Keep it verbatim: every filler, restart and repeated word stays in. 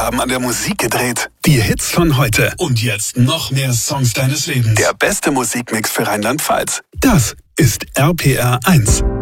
Schrauben an der Musik gedreht. Die Hits von heute und jetzt noch mehr Songs deines Lebens. Der beste Musikmix für Rheinland-Pfalz. Das ist R P R eins.